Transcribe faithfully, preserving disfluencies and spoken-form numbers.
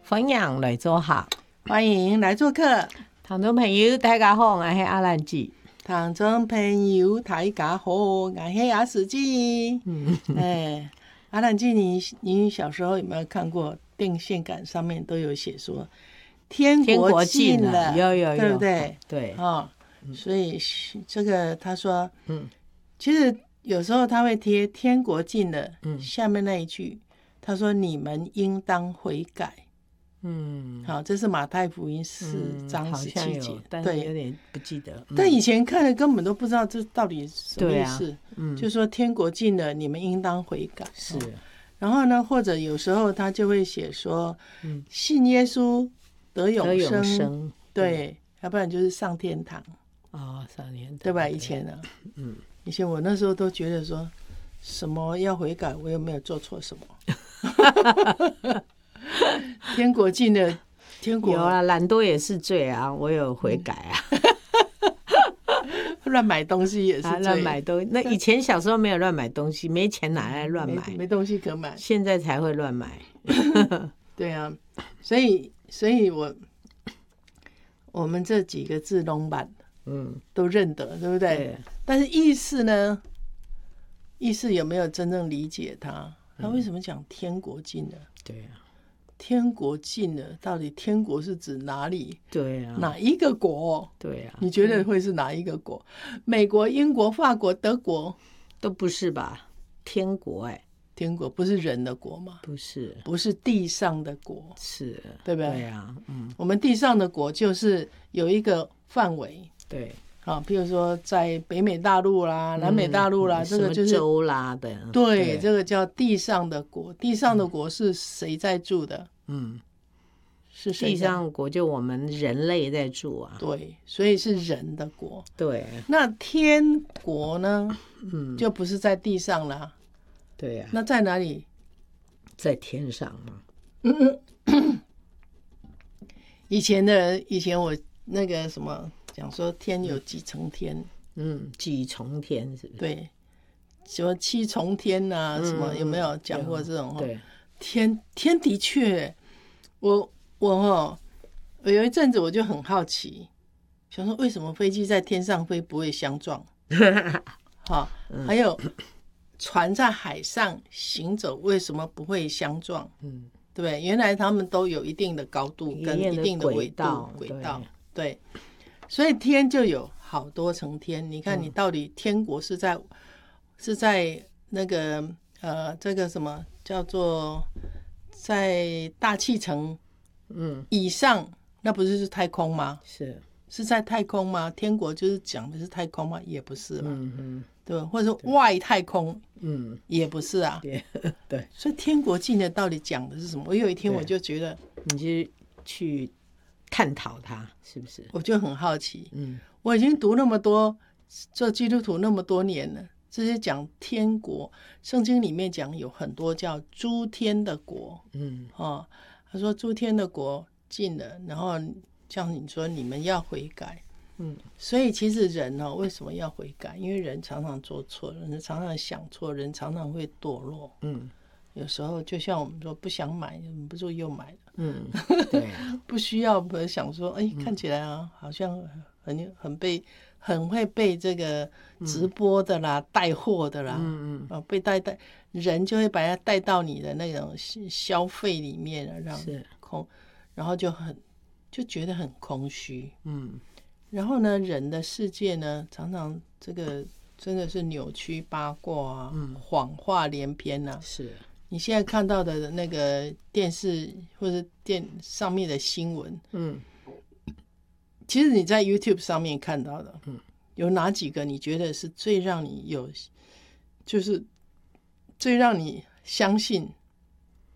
分享来做客， 欢迎来做客。 听众朋友大家好，我是阿兰姐。 听众朋友大家好，我是阿史记。嗯，哎，阿兰姐，你你小时候有没有看过电线杆上面都有写说天国近了， 有有有， 对不对？ 对， 哦，所以这个他说，嗯，其实有时候他会贴天国近了，嗯，下面那一句他说你们应当悔改。嗯，好，这是马太福音四章十七节， 但是有点不记得。 嗯、但以前看了根本都不知道这到底什么意思。啊、嗯，就说天国近了，你们应当悔改。 是， 然后呢，或者有时候他就会写说，嗯，信耶稣得永生， 得永生对，嗯、要不然就是上天堂。 哦，上天堂， 对吧？以前呢，嗯，以前我那时候都觉得说，什么要悔改，我又没有做错什么。天国近了，天国有啊，懒惰也是罪啊，我有悔改啊。 乱买东西也是罪， 乱、啊、买东西。那以前小时候没有乱买东西，没钱哪来乱买没？没东西可买， 现在才会乱买。 对啊，所以，所以我我们这几个字拢版，嗯，都认得，对不对？对。但是意思呢？意思有没有真正理解它？他为什么讲天国近了？ 嗯、对啊。 天国近了，到底天国是指哪里？ 对啊， 哪一个国？ 对啊， 你觉得会是哪一个国？嗯、美国、英国、法国、德国都不是吧？天国哎、欸， 天国不是人的国吗？ 不是， 不是地上的国， 是， 对不对？ 对啊，嗯， 我们地上的国就是有一个范围， 对。 啊，譬如说在北美大陆啦、南美大陆啦，嗯、这个就是州啦的， 对，对，这个叫地上的国。地上的国是谁在住的？嗯，是谁？ 地上国就我们人类在住啊。 对，所以是人的国。 对， 那天国呢？嗯，就不是在地上啦。 对呀、啊。 那在哪里？ 在天上嘛。 嗯嗯。以前的以前我那个什么。讲说天有几重天， 嗯，几重天是不是？ 对，什么七重天啊，嗯、什么有没有讲过这种？ 对， 天天的确，我我哦，我有一阵子我就很好奇，想说为什么飞机在天上飞不会相撞？好，还有船在海上行走为什么不会相撞？嗯，对不对？原来他们都有一定的高度跟一定的纬度轨道，对。所以天就有好多层天，你看你到底天国是在、嗯、是在那个呃这个什么叫做在大气层嗯以上，嗯、那不是是太空吗？ 是是在太空吗？天国就是讲的是太空吗？也不是嘛，嗯嗯，对，或者说外太空，嗯，也不是啊， 对对， 所以天国近的到底讲的是什么？我有一天我就觉得， 你就去。探讨它是不是？ 我就很好奇。嗯，我已经读那么多，做基督徒那么多年了，这些讲天国，圣经里面讲有很多叫诸天的国。嗯，哦，他说诸天的国近了，然后像你说你们要悔改。嗯，所以其实人呢、哦，为什么要悔改？因为人常常做错，人常常想错，人常常会堕落。嗯。有时候就像我们说不想买，不就又买了？嗯，对，不需要想说，哎，看起来啊，好像很很被很会被这个直播的啦、带货的啦，嗯嗯，被带带人就会把它带到你的那种消费里面了，让空，然后就很就觉得很空虚，嗯，然后呢，人的世界呢，常常这个真的是扭曲八卦啊，嗯，谎话连篇啊，是。你现在看到的那个电视或者电上面的新闻，嗯，其实你在 YouTube 上面看到的，嗯，有哪几个你觉得是最让你有，就是最让你相信